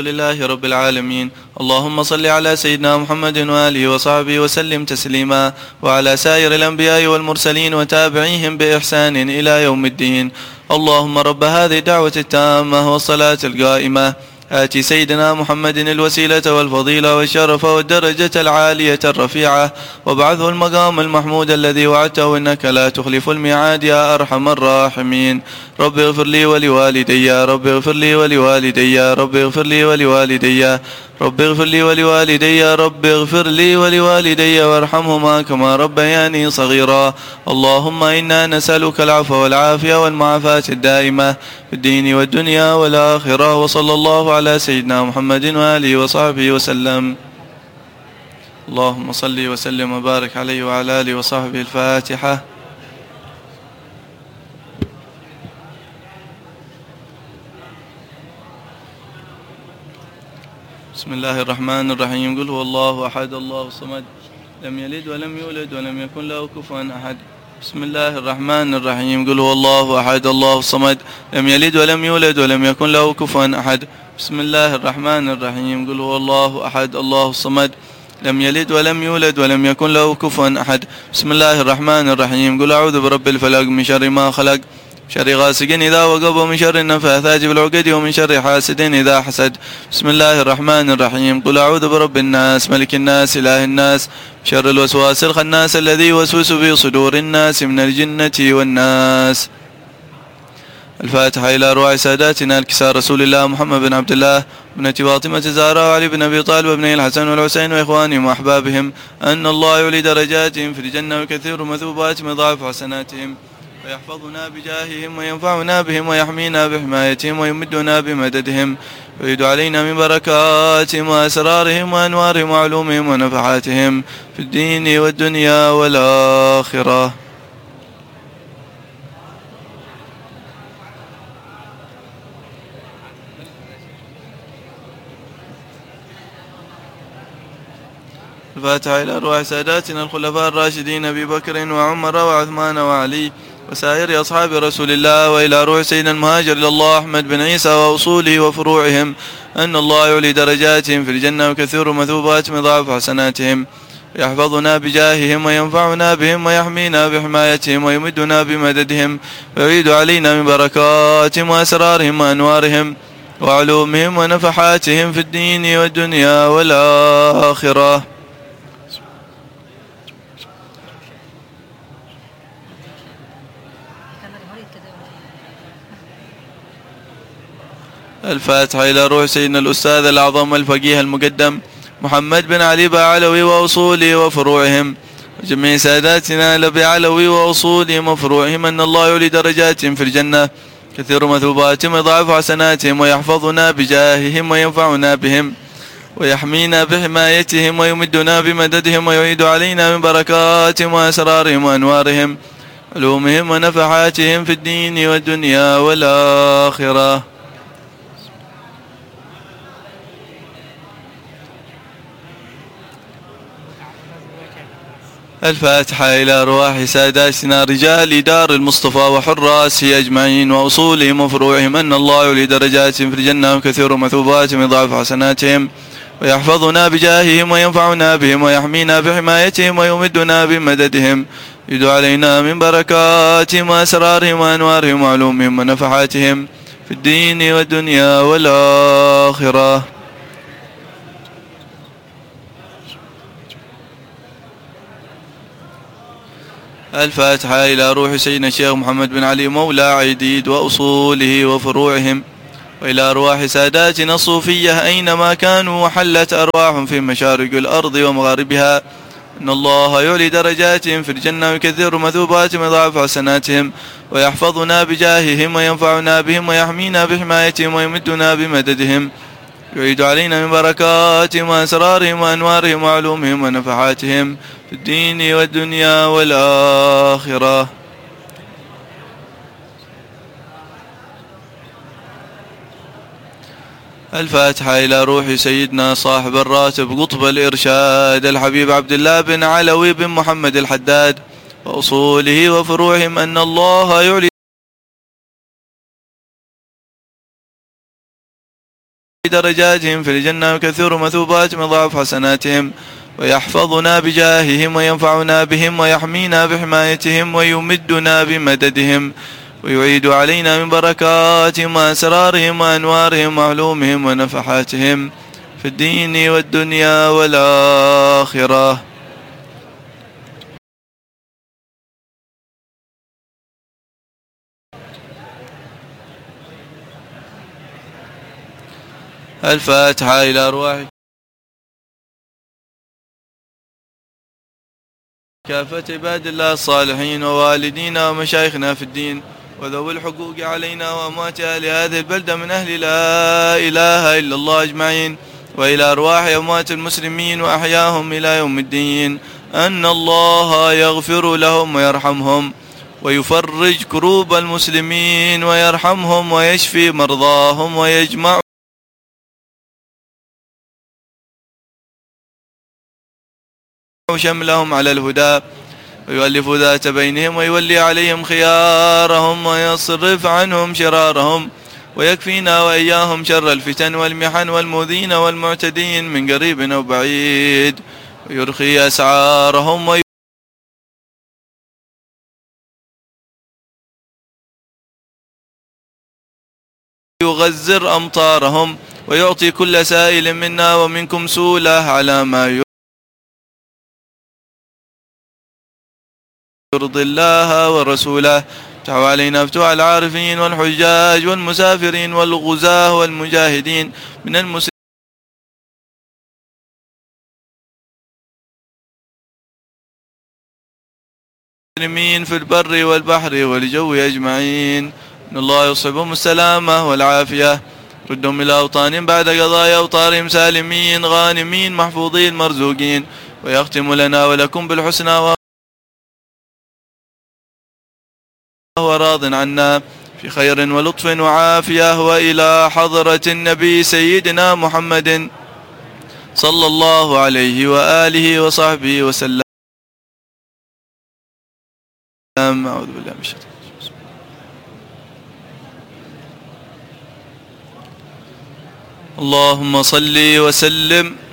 لله رب العالمين. اللهم صل على سيدنا محمد وآله وصحبه وسلم تسليما، وعلى سائر الأنبياء والمرسلين وتابعيهم بإحسان إلى يوم الدين. اللهم رب هذه الدعوة التامة والصلاة القائمة آتي سيدنا محمد الوسيلة والفضيلة والشرف والدرجة العالية الرفيعة، وابعثه المقام المحمود الذي وعدته إنك لا تخلف الميعاد يا أرحم الراحمين. رب اغفر لي ولوالدي، رب اغفر لي ولوالدي، رب اغفر لي ولوالدي، رب اغفر لي ولوالدي، رب اغفر لي ولوالدي وارحمهما كما ربياني صغيرا. اللهم إنا نسألك العفو والعافية والمعافاة الدائمة في الدين والدنيا والآخرة. وصلى الله على سيدنا محمد وآله وصحبه وسلم. اللهم صل وسلم وبارك عليه وعلى آله وصحبه. الفاتحة. بسم الله الرحمن الرحيم. قل هو الله أحد الله الصمد لم يلد ولم يولد ولم يكن له كفوا أحد. بسم الله الرحمن الرحيم. قل هو الله أحد الله الصمد لم يلد ولم يولد ولم يكن له كفوا أحد. بسم الله الرحمن الرحيم. قل هو الله أحد الله الصمد لم يلد ولم يولد ولم يكن له كفوا أحد. بسم الله الرحمن الرحيم. قل أعوذ برب الفلق من شر ما خلق، شر غاسق إذا وقب، ومن شر النفاثات في العقد، ومن شر حاسد إذا حسد. بسم الله الرحمن الرحيم. قل أعوذ برب الناس ملك الناس إله الناس شر الوسواس الخناس الذي يوسوس في صدور الناس من الجنة والناس. الفاتحة إلى أرواح ساداتنا الكسار رسول الله محمد بن عبد الله ابنة فاطمة الزهراء وعلي بن أبي طالب وابني الحسن والحسين وإخوانهم وأحبابهم، أن الله يولي درجاتهم في الجنة ويكثر مثوبات مضاعف حسناتهم، ويحفظنا بجاههم وينفعنا بهم ويحمينا بحمايتهم ويمدنا بمددهم، ويريد علينا من بركاتهم وأسرارهم وأنوارهم وعلومهم ونفحاتهم في الدين والدنيا والآخرة. الفاتحة إلى أرواح ساداتنا الخلفاء الراشدين أبي بكر وعمر وعثمان وعلي وسائر أصحاب رسول الله، وإلى روح سيدنا المهاجر إلى الله أحمد بن عيسى وأصوله وفروعهم، أن الله يولي درجاتهم في الجنة وكثير مثوبات مضاعف حسناتهم، ويحفظنا بجاههم وينفعنا بهم ويحمينا بحمايتهم ويمدنا بمددهم، ويعيد علينا من بركاتهم وأسرارهم وأنوارهم وعلومهم ونفحاتهم في الدين والدنيا والآخرة. الفاتحة إلى روح سيدنا الأستاذ الأعظم الفقيه المقدم محمد بن علي بعلوي وأصوله وفروعهم، وجميع ساداتنا لبعلوي وأصولهم وفروعهم، أن الله يولي درجاتهم في الجنة كثير مثوباتهم ويضاعف حسناتهم، ويحفظنا بجاههم وينفعنا بهم ويحمينا بحمايتهم ويمدنا بمددهم، ويعيد علينا من بركاتهم وأسرارهم وأنوارهم علومهم ونفحاتهم في الدين والدنيا والآخرة. الفاتحة إلى أرواح ساداتنا رجال دار المصطفى وحراسه أجمعين وأصولهم وفروعهم، أن الله يولي درجاتهم في الجنة وكثير مثوباتهم يضاعف حسناتهم، ويحفظنا بجاههم وينفعنا بهم ويحمينا بحمايتهم ويمدنا بمددهم، يدعو علينا من بركاتهم وأسرارهم وأنوارهم وعلومهم ونفحاتهم في الدين والدنيا والآخرة. الفاتحة إلى روح سيدنا الشيخ محمد بن علي مولى عيديد وأصوله وفروعهم، وإلى أرواح ساداتنا الصوفية أينما كانوا وحلت أرواحهم في مشارق الأرض ومغاربها، إن الله يعلي درجاتهم في الجنة ويكثر مثوباتهم ويضاعف حسناتهم، ويحفظنا بجاههم وينفعنا بهم ويحمينا بحمايتهم ويمدنا بمددهم، يعيد علينا من بركاتهم وأسرارهم وأنوارهم وعلومهم ونفحاتهم في الدين والدنيا والآخرة. الفاتحة إلى روح سيدنا صاحب الراتب قطب الإرشاد الحبيب عبد الله بن علوي بن محمد الحداد وأصوله وفروعهم، أن الله يعلي درجاتهم في الجنة ويكثر مثوباتهم ويضاعف حسناتهم ويحفظنا بجاههم وينفعنا بهم ويحمينا بحمايتهم ويمدنا بمددهم ويعيد علينا من بركاتهم وأسرارهم وأنوارهم وعلومهم ونفحاتهم في الدين والدنيا والآخرة. الفاتحة إلى أرواح كافة عباد الله الصالحين ووالدينا ومشايخنا في الدين وذوي الحقوق علينا وأموات أهل هذه البلدة من أهل لا إله إلا الله أجمعين، وإلى أرواح أموات المسلمين وأحياهم إلى يوم الدين، أن الله يغفر لهم ويرحمهم ويفرج كروب المسلمين ويرحمهم ويشفي مرضاهم ويجمع شملهم على الهدى ويؤلف ذات بينهم ويولي عليهم خيارهم ويصرف عنهم شرارهم ويكفينا وإياهم شر الفتن والمحن والمؤذين والمعتدين من قريب أو بعيد ويرخي أسعارهم ويغزر أمطارهم ويعطي كل سائل منا ومنكم سؤله على ما يرضي الله ورسوله. افتحوا علينا فتوح العارفين والحجاج والمسافرين والغزاة والمجاهدين من المسلمين في البر والبحر والجو أجمعين، إن الله يصحبهم السلامة والعافية، ردهم إلى أوطانهم بعد قضاء أوطارهم سالمين غانمين محفوظين مرزوقين، ويختم لنا ولكم بالحسنى وهو راض عنا في خير ولطف وعافية، وإلى حضرة النبي سيدنا محمد صلى الله عليه وآله وصحبه وسلم. أعوذ بالله من الشيطان. اللهم صل وسلم